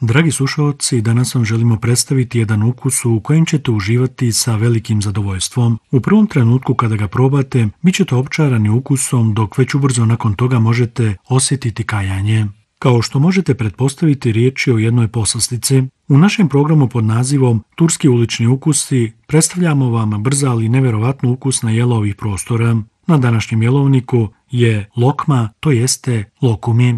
Dragi slušalci, danas vam želimo predstaviti jedan ukus u kojem ćete uživati sa velikim zadovoljstvom. U prvom trenutku kada ga probate, bit ćete opčarani ukusom, dok već ubrzo nakon toga možete osjetiti kajanje. Kao što možete pretpostaviti, riječ je o jednoj poslastici. U našem programu pod nazivom Turski ulični ukusi predstavljamo vam brza ali nevjerovatno ukusna jela ovih prostora. Na današnjem jelovniku je lokma, to jeste lokumi.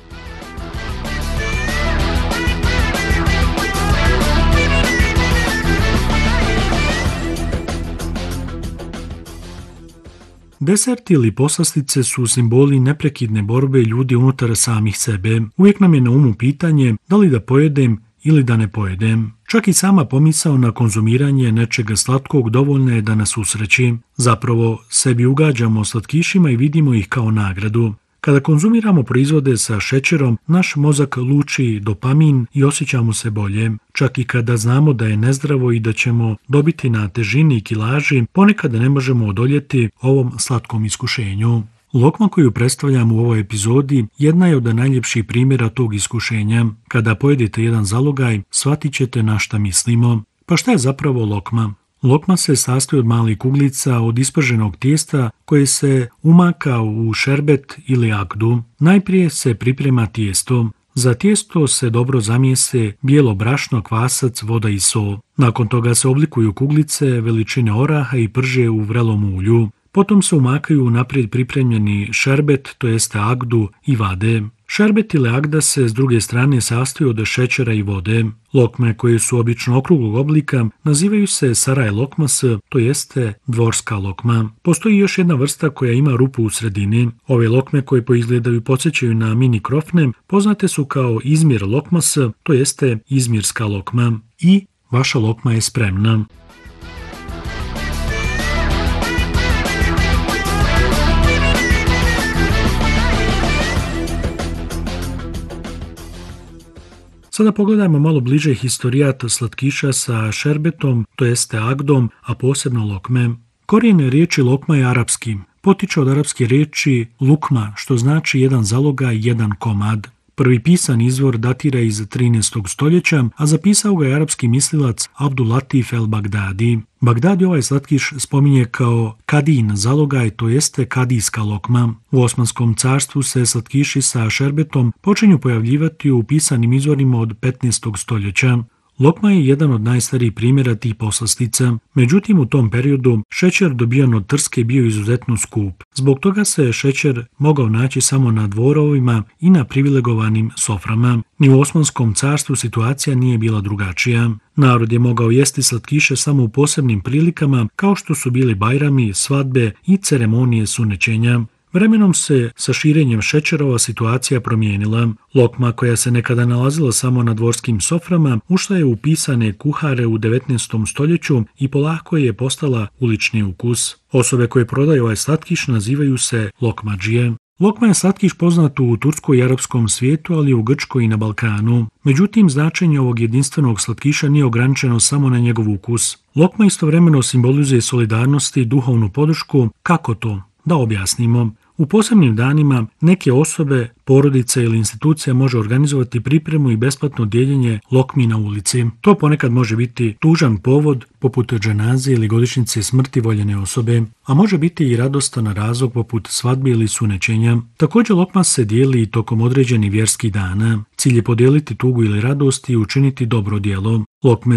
Deserti ili poslastice su simboli neprekidne borbe ljudi unutar samih sebe. Uvijek nam je na umu pitanje da li da pojedem ili da ne pojedem. Čak i sama pomisao na konzumiranje nečega slatkog dovoljna je da nas usreći. Zapravo sebi ugađamo slatkišima i vidimo ih kao nagradu. Kada konzumiramo proizvode sa šećerom, naš mozak luči dopamin i osjećamo se bolje. Čak i kada znamo da je nezdravo i da ćemo dobiti na težini i kilaži, ponekad ne možemo odoljeti ovom slatkom iskušenju. Lokma koju predstavljam u ovoj epizodi jedna je od najljepših primjera tog iskušenja. Kada pojedete jedan zalogaj, shvatit ćete na šta mislimo. Pa šta je zapravo lokma? Lokma se sastoji od malih kuglica od isprženog tijesta koje se umaka u šerbet ili agdu. Najprije se priprema tijesto. Za tijesto se dobro zamijese bijelo brašno, kvasac, voda i sol. Nakon toga se oblikuju kuglice veličine oraha i prže u vrelom ulju. Potom se umakaju naprijed pripremljeni šerbet, to jeste agdu i vade. Šerbet ili agda se s druge strane sastoji od šećera i vode. Lokme koje su obično okruglog oblika nazivaju se saraj lokmas, to jeste dvorska lokma. Postoji još jedna vrsta koja ima rupu u sredini. Ove lokme koje poizgledaju i podsjećaju na mini krofne poznate su kao izmir lokmas, to jeste izmirska lokma. I vaša lokma je spremna. Sada pogledajmo malo bliže historijat slatkiša sa šerbetom, to jeste agdom, a posebno lokme. Korijen riječi lokma je arapski. Potiče od arapske riječi lukma, što znači jedan zalogaj, jedan komad. Prvi pisan izvor datira iz 13. stoljeća, a zapisao ga je arapski mislilac Abdul Latif el-Bagdadi. Bagdadi ovaj slatkiš spominje kao kadin zalogaj, to jeste kadijska lokma. U Osmanskom carstvu se slatkiši sa šerbetom počinju pojavljivati u pisanim izvorima od 15. stoljeća. Lokma je jedan od najstarijih primjera tih poslastica. Međutim, u tom periodu šećer dobijan od trske bio izuzetno skup. Zbog toga se šećer mogao naći samo na dvorovima i na privilegovanim soframa. Ni u Osmanskom carstvu situacija nije bila drugačija. Narod je mogao jesti slatkiše samo u posebnim prilikama, kao što su bili bajrami, svadbe i ceremonije sunećenja. Vremenom se sa širenjem šećerova situacija promijenila. Lokma koja se nekada nalazila samo na dvorskim soframa ušla je u pisane kuhare u 19. stoljeću i polako je postala ulični ukus. Osobe koje prodaju ovaj slatkiš nazivaju se lokmadžije. Lokma je slatkiš poznat u turskoj i arapskom svijetu, ali i u Grčkoj i na Balkanu. Međutim, značenje ovog jedinstvenog slatkiša nije ograničeno samo na njegov ukus. Lokma istovremeno simbolizuje solidarnost i duhovnu podršku. Kako to? Da objasnimo. U posebnim danima neke osobe, porodice ili institucija može organizovati pripremu i besplatno dijeljenje lokmi na ulici. To ponekad može biti tužan povod, poput dženaze ili godišnjice smrti voljene osobe, a može biti i radostan razlog poput svadbe ili sunećenja. Također lokma se dijeli i tokom određenih vjerskih dana. Cilj je podijeliti tugu ili radost i učiniti dobro djelo. Lokme